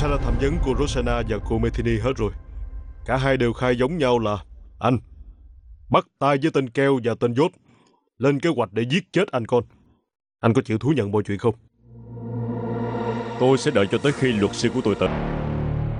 sẽ là thẩm vấn của Rosanna và cô Metheny hết rồi. Cả hai đều khai giống nhau là anh bắt tay với tên Keo và tên George, lên kế hoạch để giết chết anh con. Anh có chịu thú nhận mọi chuyện không? Tôi sẽ đợi cho tới khi luật sư của tôi tới.